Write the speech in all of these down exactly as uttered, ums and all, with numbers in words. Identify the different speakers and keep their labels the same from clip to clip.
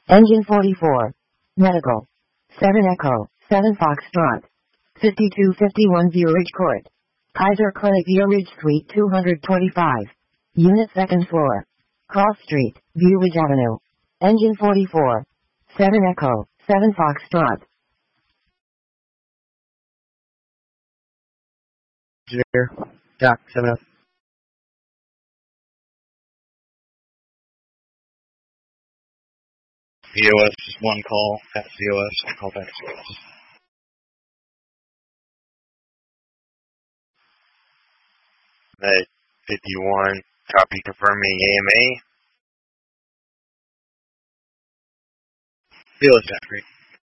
Speaker 1: Engine forty-four. Medical. seven Echo, seven Foxtrot. fifty-two fifty-one View Ridge Court. Kaiser Clinic View Ridge Suite two twenty-five. Unit second floor. Cross Street, View Ridge Avenue. Engine forty-four. seven Echo, seven Foxtrot.
Speaker 2: Engineer, Doc seven F.
Speaker 3: C O S is one call at C O S, call back C O S. Med fifty-one, copy confirming A M A. C O S factory.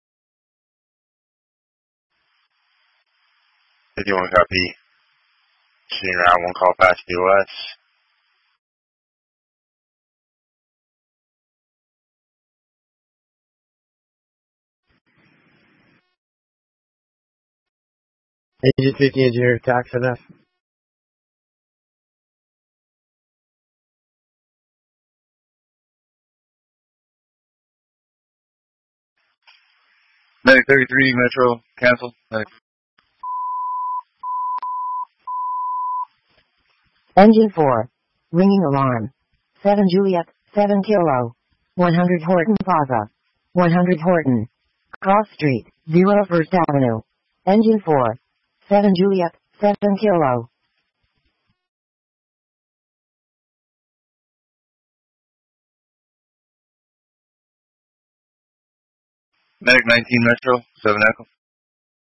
Speaker 3: fifty-one copy. Senior out one call past C O S.
Speaker 2: Agent fifty Engineer, Doc seven F.
Speaker 3: Medic thirty-three, Metro, cancel. Medic.
Speaker 1: Engine four. Ringing alarm. seven Juliet, seven Kilo. one hundred Horton Plaza. one hundred Horton. Cross Street, zero First Avenue. Engine four. seven Juliet, seven Kilo.
Speaker 3: Medic nineteen, Metro, seven Echo.